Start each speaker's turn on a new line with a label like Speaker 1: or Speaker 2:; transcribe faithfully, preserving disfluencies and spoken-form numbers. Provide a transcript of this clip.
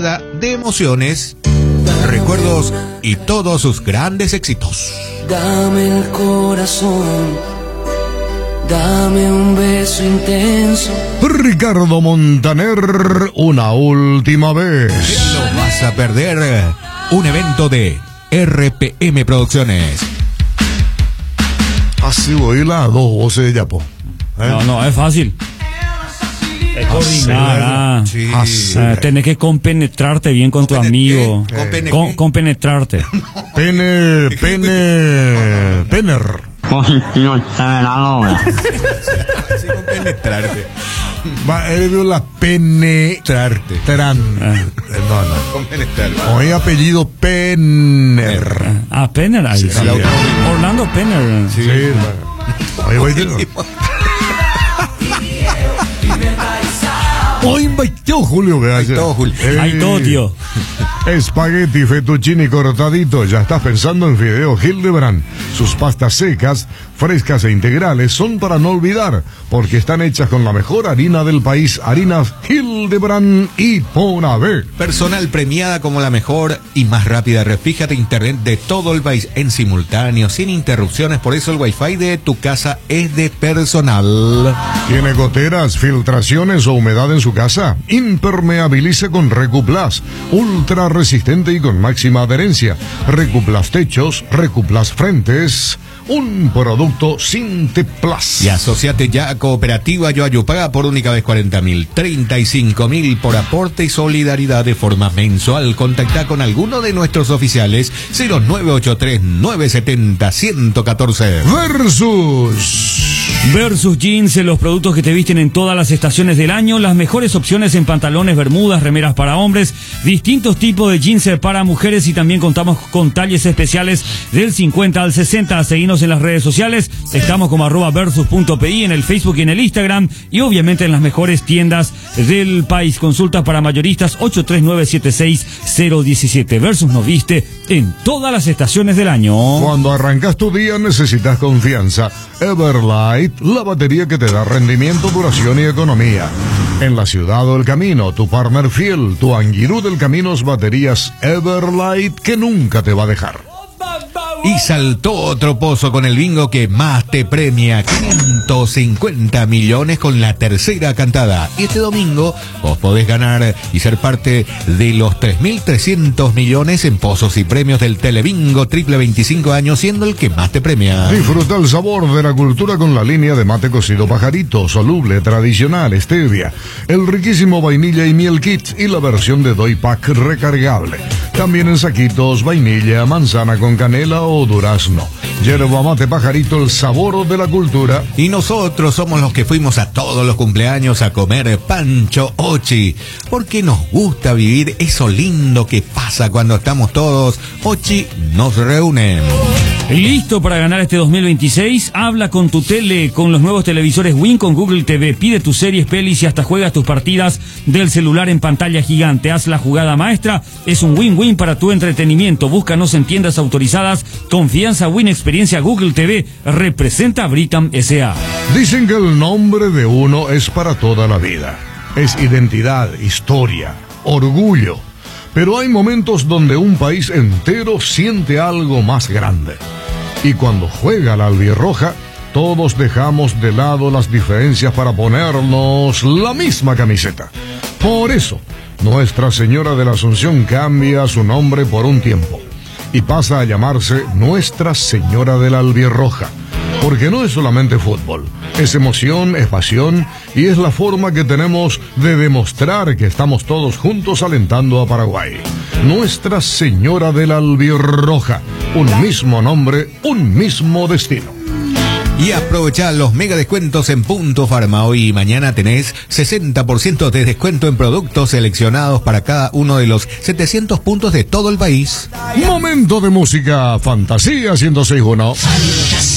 Speaker 1: cargada de emociones, recuerdos y todos sus grandes éxitos.
Speaker 2: Dame el corazón, dame un beso intenso.
Speaker 3: Ricardo Montaner, una última vez.
Speaker 1: No vas a perder un evento de R P M Producciones.
Speaker 3: Así voy las dos voces de Yapo. ¿Eh?
Speaker 4: No, no, es fácil. Es coordinar, ah.
Speaker 1: Sí.
Speaker 4: Ah, tenés que compenetrarte bien con tu amigo.
Speaker 1: ¿Con pene
Speaker 4: Con,
Speaker 1: qué?
Speaker 4: compenetrarte.
Speaker 3: Pene, pene, pener.
Speaker 1: Sí, con penetrarte.
Speaker 3: Va, él vio la penetrarte. Terán.
Speaker 4: Ah.
Speaker 3: No, no.
Speaker 1: Con penetrarte.
Speaker 3: Hoy apellido Penner.
Speaker 4: Ah, Penner, ahí sí.
Speaker 1: sí.
Speaker 4: Orlando Penner.
Speaker 3: Sí, bueno. Hoy voy de Hoy invitó Julio, vea.
Speaker 1: Ahí todo, Julio.
Speaker 4: Ahí todo, tío.
Speaker 3: Espagueti fettuccini cortadito. Ya estás pensando en Fideo Hildebrand. Sus pastas secas, frescas e integrales son para no olvidar, porque están hechas con la mejor harina del país. Harinas Hildebrand y Ponave.
Speaker 1: Personal premiada como la mejor y más rápida red fija de internet de todo el país en simultáneo, sin interrupciones. Por eso el wifi de tu casa es de Personal.
Speaker 3: ¿Tiene goteras, filtraciones o humedad en su casa? Impermeabilice con Recuplas. Ultra resistente y con máxima adherencia. Recuplas techos, Recuplas frentes. Un producto Sinteplas.
Speaker 1: Y asociate ya a Cooperativa Yoayupaga por única vez cuarenta mil, treinta y cinco mil por aporte y solidaridad de forma mensual. Contacta con alguno de nuestros oficiales cero nueve ocho tres nueve siete cero uno uno cuatro.
Speaker 3: Versus.
Speaker 4: Versus Jeans, los productos que te visten en todas las estaciones del año, las mejores opciones en pantalones, bermudas, remeras para hombres, distintos tipos de jeans para mujeres y también contamos con talles especiales del cincuenta al sesenta. Seguinos en las redes sociales, estamos como arroba versus.pi en el Facebook y en el Instagram y obviamente en las mejores tiendas del país. Consultas para mayoristas ocho tres nueve siete seis cero uno siete. Versus nos viste en todas las estaciones del año.
Speaker 3: Cuando arrancas tu día necesitas confianza. Everlight, la batería que te da rendimiento, duración y economía. En la ciudad o el camino, tu partner fiel, tu Anguirú del Caminos, baterías Everlight que nunca te va a dejar.
Speaker 1: Y saltó otro pozo con el bingo que más te premia, quinientos cincuenta millones con la tercera cantada. Y este domingo vos podés ganar y ser parte de los tres mil trescientos millones en pozos y premios del Telebingo triple veinticinco años, siendo el que más te premia.
Speaker 3: Disfruta el sabor de la cultura con la línea de mate cocido Pajarito, soluble, tradicional, stevia, el riquísimo vainilla y miel kit y la versión de Doy Pack recargable. También en saquitos, vainilla, manzana con canela o durazno. Yerba mate Pajarito, el sabor de la cultura.
Speaker 1: Y nosotros somos los que fuimos a todos los cumpleaños a comer Pancho Ochi, porque nos gusta vivir eso lindo que pasa cuando estamos todos. Ochi nos reúne.
Speaker 4: ¿Listo para ganar este dos mil veintiséis? Habla con tu tele, con los nuevos televisores Win con Google T V. Pide tus series, pelis y hasta juegas tus partidas del celular en pantalla gigante. Haz la jugada maestra. Es un win-win para tu entretenimiento. Búscanos en tiendas autorizadas. Confianza Win Experiencia Google T V. Representa Britam S A.
Speaker 3: Dicen que el nombre de uno es para toda la vida. Es identidad, historia, orgullo. Pero hay momentos donde un país entero siente algo más grande. Y cuando juega la albirroja, todos dejamos de lado las diferencias para ponernos la misma camiseta. Por eso, Nuestra Señora de la Asunción cambia su nombre por un tiempo y pasa a llamarse Nuestra Señora de la Albirroja. Porque no es solamente fútbol, es emoción, es pasión y es la forma que tenemos de demostrar que estamos todos juntos alentando a Paraguay. Nuestra Señora de la Albirroja, un mismo nombre, un mismo destino.
Speaker 1: Y aprovechá los mega descuentos en Punto Farma. Hoy y mañana tenés sesenta por ciento de descuento en productos seleccionados para cada uno de los setecientos puntos de todo el país.
Speaker 3: Momento de música, Fantasía ciento seis punto uno.